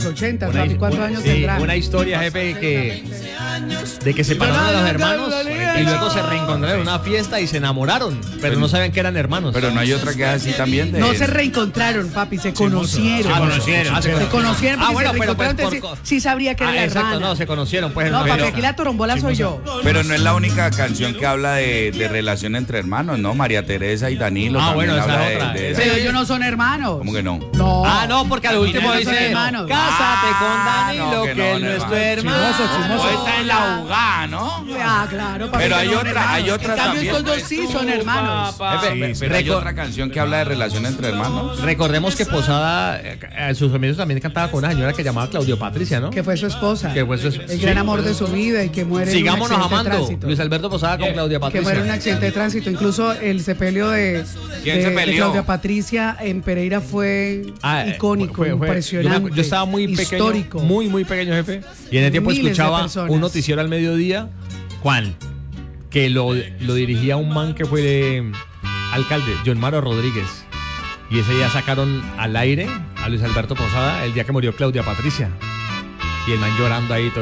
80, papi, ¿cuántos años tendrá? Una historia, jefe, de que separaron a los hermanos y luego se reencontraron en una fiesta y se enamoraron, pero no sabían que eran hermanos. Pero no hay otra que es así también. No se reencontraron, papi, se conocieron. Se conocieron. Bueno, pero pues sí sabría que era la exacto, hermana. no, se conocieron, pues. No, papi, aquí la torombola soy yo. Pero no es la única canción que habla de relación entre hermanos, ¿no? María Teresa y Danilo. Bueno, esa habla es otra. Pero ellos no son hermanos. ¿Cómo que no? No. No, porque al último no son dice, hermanos. cásate con Danilo, que que él no es tu hermano. Chimoso. Está en la jugada, ¿no? Claro, papi. Pero hay que no son otra hermanos. En cambio, también. estos dos sí son hermanos. Pero hay otra canción que habla de relación entre hermanos. Recordemos que Posada, sus amigos también cantaba con una señora que llamaba Claudio Patricia, ¿no? Que fue su esposa. Que fue el gran amor de su vida y que muere Sigámonos en un accidente de amando. tránsito. Luis Alberto Posada con Claudia Patricia. Que muere en un accidente de tránsito. Incluso el sepelio de Claudia Patricia en Pereira fue icónico, impresionante. Yo estaba muy pequeño, histórico. muy pequeño, jefe. Y en el tiempo Miles de escuchaba personas. un noticiero al mediodía. ¿Cuál? Que lo dirigía un man que fue alcalde, John Maro Rodríguez. Y ese día sacaron al aire a Luis Alberto Posada el día que murió Claudia Patricia. Y el man llorando ahí todo.